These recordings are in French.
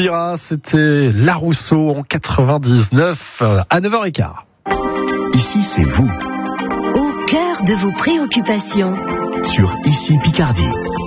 oubliera, c'était La Rousseau en 99 à 9h15. Ici, c'est vous. Au cœur de vos préoccupations. Sur Ici Picardie.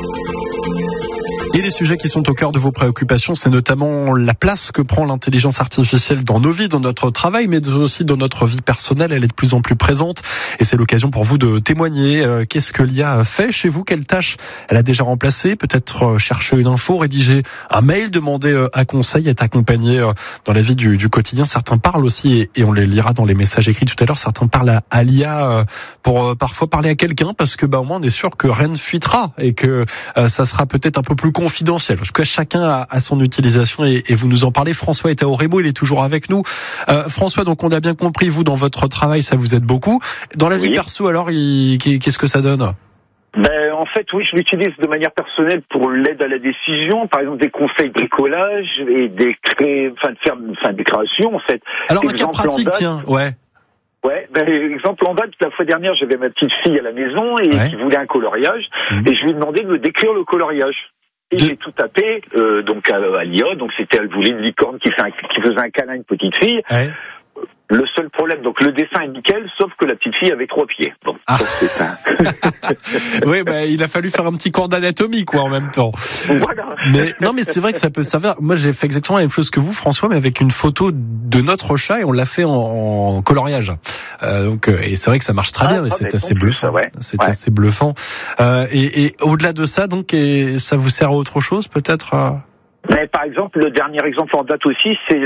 Et les sujets qui sont au cœur de vos préoccupations, c'est notamment la place que prend l'intelligence artificielle dans nos vies, dans notre travail, mais aussi dans notre vie personnelle. Elle est de plus en plus présente et c'est l'occasion pour vous de témoigner. Qu'est-ce que l'IA fait chez vous? Quelle tâche elle a déjà remplacé? Peut-être chercher une info, rédiger un mail, demander un conseil, être accompagné dans la vie du quotidien. Certains parlent aussi, et on les lira dans les messages écrits tout à l'heure, certains parlent à l'IA pour parfois parler à quelqu'un parce que au moins on est sûr que rien ne fuitera et que ça sera peut-être un peu plus confidentiel. En tout cas, chacun a son utilisation et vous nous en parlez. François est à Oremo, il est toujours avec nous. François, donc on a bien compris, vous dans votre travail, ça vous aide beaucoup. Dans la vie perso, alors, qu'est-ce que ça donne? En fait, oui, je l'utilise de manière personnelle pour l'aide à la décision, par exemple des conseils de bricolage et de faire des créations, en fait. Alors, un cas pratique, tiens, Ouais, exemple en date, la fois dernière, j'avais ma petite fille à la maison et qui voulait un coloriage et je lui ai demandé de me décrire le coloriage. Et j'ai tout tapé donc à l'IA, donc elle voulait une licorne qui faisait un câlin à une petite fille. Ouais. Le seul problème, donc le dessin est nickel, sauf que la petite fille avait 3 pieds. Bon, c'est ça. Oui, il a fallu faire un petit cours d'anatomie, en même temps. Voilà. Mais c'est vrai que ça peut servir. Moi, j'ai fait exactement la même chose que vous, François, mais avec une photo de notre chat et on l'a fait en coloriage. Et c'est vrai que ça marche très bien et c'est assez bluffant. C'est assez bluffant. Et au-delà de ça, donc, ça vous sert à autre chose, peut-être? Mais par exemple, le dernier exemple en date aussi, c'est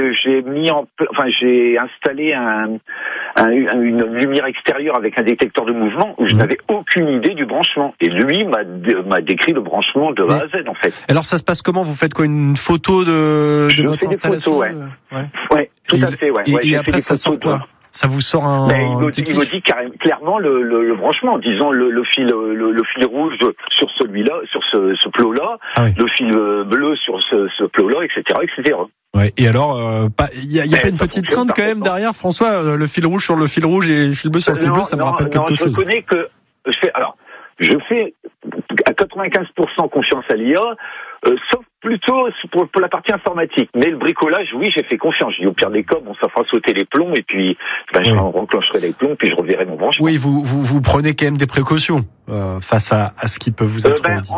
j'ai installé une lumière extérieure avec un détecteur de mouvement où je n'avais aucune idée du branchement. Et lui m'a décrit le branchement de A à Z, en fait. Alors ça se passe comment? Vous faites quoi? Une photo de votre installation? Des photos, ouais, tout à fait, ouais. Et après, ça sort quoi? Ça vous sort il me dit clairement le branchement, disons le fil rouge sur celui-là, sur ce plot-là, le fil bleu sur ce plot-là, etc. Ouais. Et alors, il y a pas une petite crainte quand même derrière, François, le fil rouge sur le fil rouge et le fil bleu sur le fil bleu, ça me rappelle quelque chose. Je reconnais que je fais à 95% confiance à l'IA, sauf plutôt pour la partie informatique. Mais le bricolage, oui, j'ai fait confiance. Je dis au pire des cas, ça fera sauter les plombs et puis je renclencherai les plombs puis je reverrai mon branchement. Oui, vous prenez quand même des précautions face à ce qui peut vous être dit.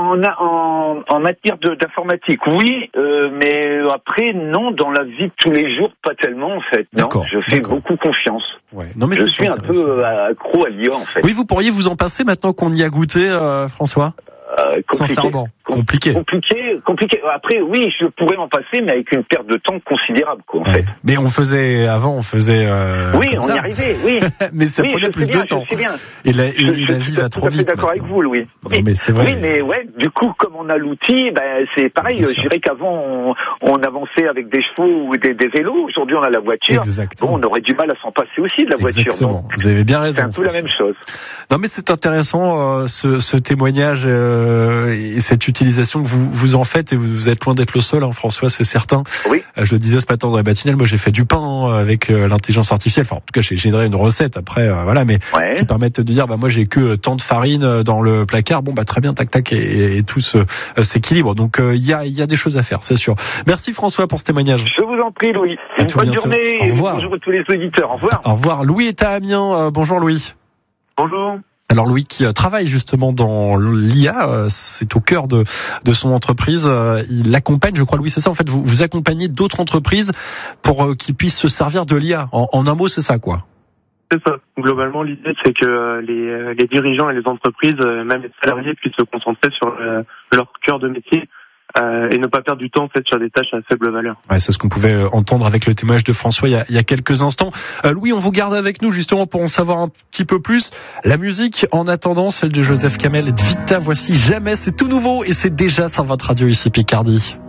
En matière d'informatique, oui, mais après non, dans la vie de tous les jours, pas tellement en fait. Non, je fais beaucoup confiance. Ouais. Non, mais je suis un peu accro à l'IA en fait. Oui, vous pourriez vous en passer maintenant qu'on y a goûté, François? Sincèrement. Compliqué. Après, oui, je pourrais m'en passer, mais avec une perte de temps considérable, en fait. Mais on faisait. Oui, on y arrivait, oui. Mais ça prenait plus de temps. Je sais bien. Et la vie va trop vite. Je suis d'accord avec vous, Louis. Non, mais c'est vrai. Oui, mais du coup, comme on a l'outil, c'est pareil. Je dirais qu'avant, on avançait avec des chevaux ou des vélos. Aujourd'hui, on a la voiture. Exactement. On aurait du mal à s'en passer aussi de la voiture. Exactement. Vous avez bien raison. C'est un peu la même chose. Non, mais c'est intéressant, ce témoignage et cette utilisation que vous en faites, et vous êtes loin d'être le seul, François, c'est certain. Oui. Je le disais ce matin dans la matinale, moi j'ai fait du pain avec l'intelligence artificielle. Enfin, en tout cas, j'ai généré une recette après, mais ce qui permet de dire, moi j'ai que tant de farine dans le placard. Très bien, tac, et tout s'équilibre. Donc il y a des choses à faire, c'est sûr. Merci François pour ce témoignage. Je vous en prie, Louis. Une bonne journée. Au revoir. Bonjour à tous les auditeurs. Au revoir. Au revoir. Louis est à Amiens. Bonjour Louis. Bonjour. Alors Louis qui travaille justement dans l'IA, c'est au cœur de son entreprise. Il accompagne, je crois, Louis, c'est ça en fait, vous accompagnez d'autres entreprises pour qu'ils puissent se servir de l'IA. En un mot, c'est ça, quoi. C'est ça. Globalement, l'idée, c'est que les dirigeants et les entreprises, même les salariés, puissent se concentrer sur leur cœur de métier. Et ne pas perdre du temps en fait sur des tâches à faible valeur. Ouais, c'est ce qu'on pouvait entendre avec le témoignage de François il y a quelques instants. Louis, on vous garde avec nous justement pour en savoir un petit peu plus. La musique, en attendant, celle de Joseph Kamel et de Vita. Voici Jamais, c'est tout nouveau et c'est déjà sur votre radio ici Picardie.